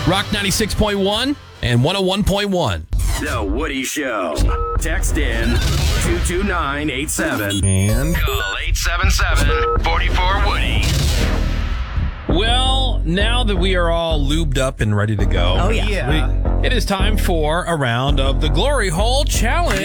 Rock 96.1 and 101.1. The Woody Show. Text in 22987 And call 877-44-WOODY. well, now that we are all lubed up and ready to go, Oh, yeah. it is time for a round of the Glory Hole Challenge.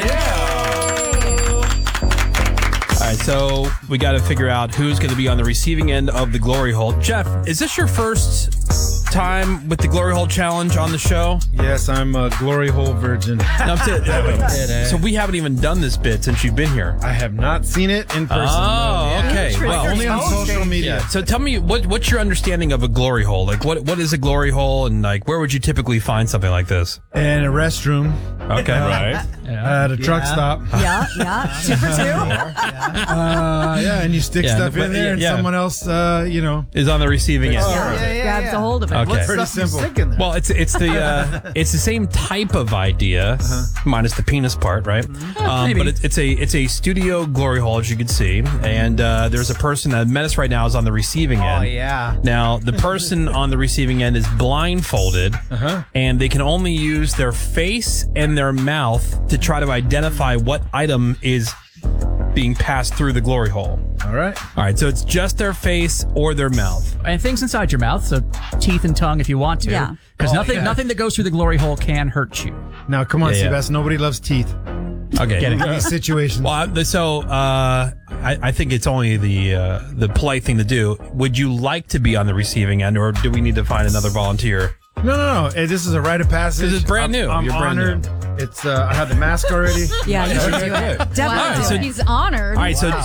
All right, so we got to figure out who's going to be on the receiving end of the Glory Hole. Jeff, is this your first time with the Glory Hole Challenge on the show? Yes, I'm a glory hole virgin. No, so we haven't even done this bit since you've been here. I have not seen it in person. Oh, okay. Well, Only on social media. so tell me, what's your understanding of a glory hole? Like, what is a glory hole, and like, where would you typically find something like this? In a restroom. Okay, right. At a truck stop. Yeah. 2 for 2. Yeah, and you stick stuff in there, and someone else, Is on the receiving end. Grabs a hold of it. Okay. pretty simple. Well, it's the same type of idea, minus the penis part, right? But it's a studio glory hole, as you can see, and there's a person that met us right now is on the receiving end. Oh, yeah. Now the person on the receiving end is blindfolded, and they can only use their face and their mouth to try to identify what item is being passed through the glory hole. All right. All right, so it's just their face or their mouth. And things inside your mouth, so teeth and tongue if you want to. Yeah. Because nothing that goes through the glory hole can hurt you. Now, come on, Yeah, yeah. Seabass. Nobody loves teeth Okay. in these situations. Well, I think it's only the polite thing to do. Would you like to be on the receiving end, or do we need to find another volunteer? No. This is a rite of passage. 'Cause it's brand new. I'm You're brand honored. new. It's I have the mask already. Yeah, you should do it. Definitely. so- He's honored. All right, so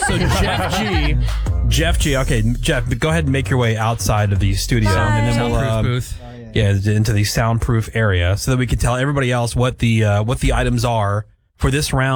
Jeff G. Okay, Jeff, go ahead and make your way outside of the studio, and then we'll Soundproof booth. into the soundproof area, so that we can tell everybody else what the items are for this round.